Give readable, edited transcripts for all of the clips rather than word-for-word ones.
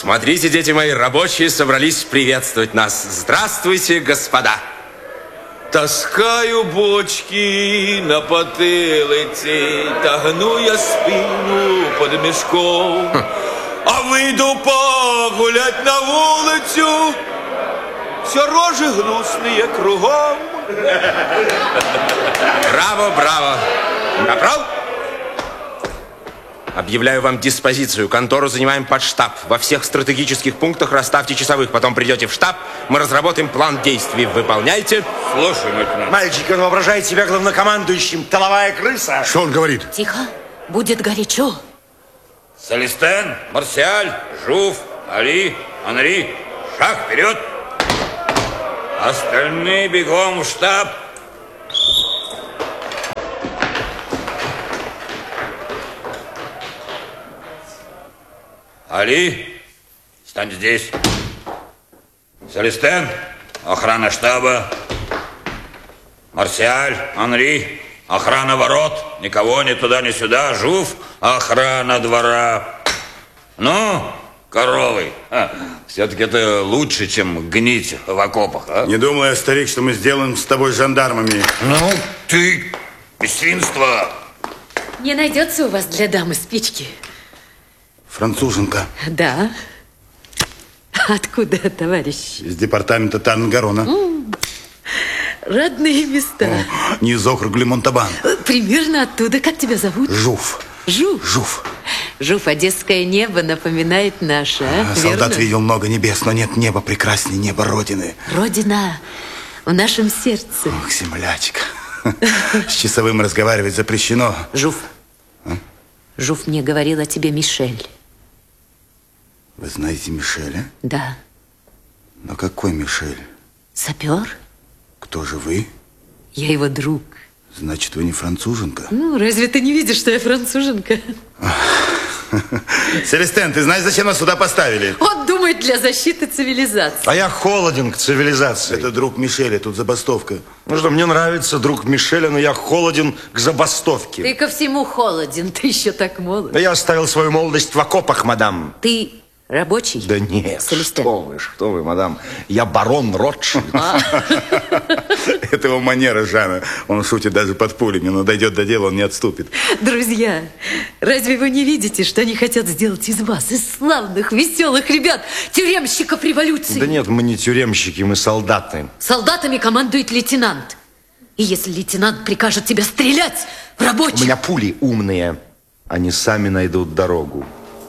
Смотрите, дети мои, рабочие собрались приветствовать нас. Здравствуйте, господа. Таскаю бочки на потилиці, та гну я спину под мішком. А вийду погулять на вулицю, все рожи гнусные кругом. Браво, браво. Капрал? Объявляю вам диспозицию. Контору занимаем под штаб. Во всех стратегических пунктах расставьте часовых. Потом придете в штаб, мы разработаем план действий. Выполняйте. Слушай, лейтенант. Мальчик, он воображает себя главнокомандующим. Тыловая крыса. Что он говорит? Тихо, будет горячо. Селестен, Марсиаль, Жуф, Али, Анри. Шаг вперед. Остальные бегом в штаб. Али, стань здесь. Селестен, охрана штаба. Марсиаль, Анри, охрана ворот. Никого ни туда, ни сюда. Жуф, охрана двора. Ну, коровы, все-таки это лучше, чем гнить в окопах, а? Не думай, старик, что мы сделаем с тобой жандармами. Ну, ты, свинство. Не найдется у вас для дамы спички? Француженка. Да. Откуда, товарищ? Из департамента Тангарона. Родные места. Не из округа Монтабан. Примерно оттуда. Как тебя зовут? Жуф. Жуф? Жуф. Жуф, одесское небо напоминает наше, Солдат верно? видел много небес, но нет неба прекраснее неба Родины. Родина в нашем сердце. Ох, землячка. С часовым разговаривать запрещено. Жуф. Жуф мне говорил о тебе Мишель. Вы знаете Мишеля? Да. Но какой Мишель? Сапер? Кто же вы? Я его друг. Значит, вы не француженка? Ну, разве ты не видишь, что я француженка? Селестен, ты знаешь, зачем нас сюда поставили? Он думает, для защиты цивилизации. А я холоден к цивилизации. Это друг Мишеля, тут забастовка. Ну что, мне нравится друг Мишеля, но я холоден к забастовке. Ты ко всему холоден, ты еще так молод. Да я оставил свою молодость в окопах, мадам. Ты рабочий? Да нет, Селестен. что вы, мадам. Я барон Ротшильд. Это его манера, Жанна. Он шутит даже под пулями, но дойдет до дела, он не отступит. Друзья, разве вы не видите, что они хотят сделать из вас, из славных, веселых ребят, тюремщиков революции? Да нет, мы не тюремщики, мы солдаты. Солдатами командует лейтенант. И если лейтенант прикажет тебя стрелять в У рабочих... меня пули умные. Они сами найдут дорогу.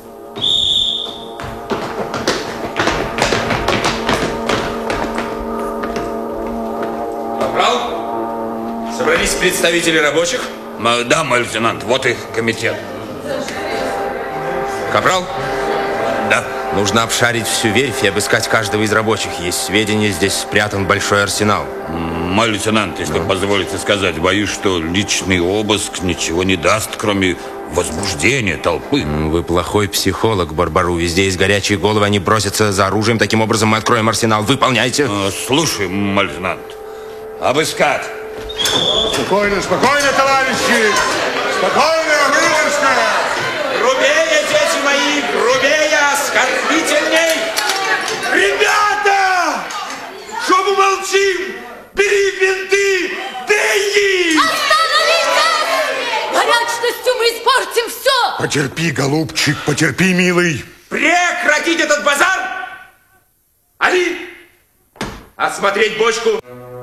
Собрались представители рабочих? Да, мой лейтенант, вот и комитет. Капрал? Да. Нужно обшарить всю верфь и обыскать каждого из рабочих. Есть сведения, здесь спрятан большой арсенал. Мой лейтенант, если позволите сказать, боюсь, что личный обыск ничего не даст, кроме возбуждения толпы. Вы плохой психолог, Барбару. Везде есть горячие головы, они бросятся за оружием. Таким образом мы откроем арсенал. Выполняйте. Слушай, мой лейтенант, обыскать. Спокойно, спокойно, товарищи! Спокойно, Рыжевская! Грубее, дети мои, грубее, оскорбительней! Ребята! Что мы молчим? Бери винты, бей их! Остановитесь! Горячностью мы испортим все! Потерпи, голубчик, потерпи, милый. Прекратить этот базар! Али! Осмотреть бочку!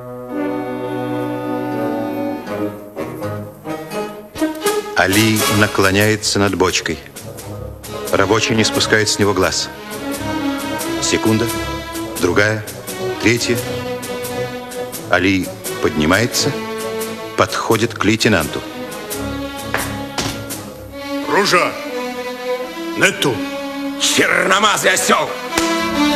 Али наклоняется над бочкой. Рабочий не спускает с него глаз. Секунда, другая, третья. Али поднимается, подходит к лейтенанту. Ружа! Нету! Черномазый осел!